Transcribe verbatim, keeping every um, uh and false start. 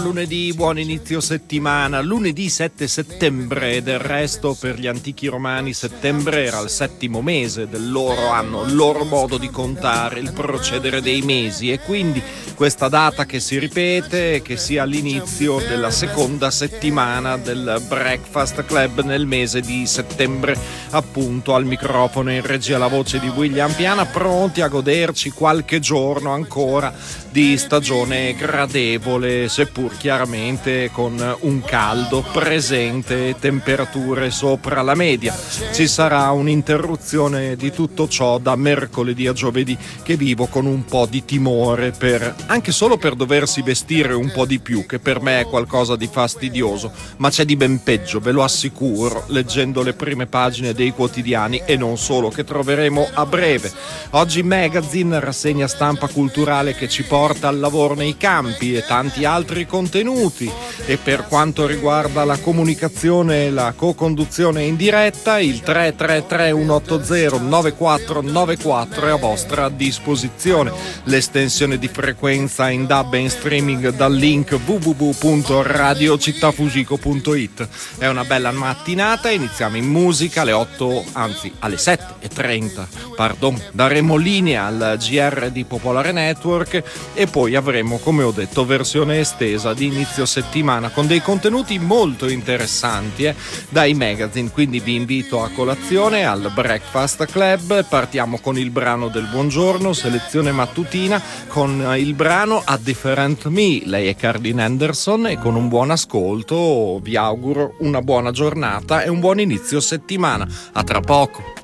Lunedì, buon inizio settimana, lunedì sette settembre. Del resto per gli antichi romani settembre era il settimo mese del loro anno, il loro modo di contare, il procedere dei mesi, e quindi questa data che si ripete, che sia l'inizio della seconda settimana del Breakfast Club nel mese di settembre. Appunto, al microfono in regia la voce di William Piana, pronti a goderci qualche giorno ancora di stagione gradevole, seppur chiaramente con un caldo presente, temperature sopra la media. Ci sarà un'interruzione di tutto ciò da mercoledì a giovedì, che vivo con un po' di timore, per anche solo per doversi vestire un po' di più, che per me è qualcosa di fastidioso, ma c'è di ben peggio, ve lo assicuro, leggendo le prime pagine dei quotidiani e non solo, che troveremo a breve. Oggi Magazine, rassegna stampa culturale che ci porta al lavoro nei campi e tanti altri contenuti. E per quanto riguarda la comunicazione e la co-conduzione in diretta, il tre tre tre uno otto zero nove quattro nove quattro è a vostra disposizione. L'estensione di frequenza in D A B e in streaming dal link w w w punto radio città fugico punto i t. È una bella mattinata, iniziamo in musica alle otto, anzi alle sette e trenta, pardon. Daremo linea al G R di Popolare Network e poi avremo, come ho detto, versione estesa di inizio settimana con dei contenuti molto interessanti eh, dai magazine, quindi vi invito a colazione al Breakfast Club. Partiamo con il brano del buongiorno, selezione mattutina con il brano A Different Me. Lei è Cardin Anderson e con un buon ascolto vi auguro una buona giornata e un buon inizio settimana. A tra poco.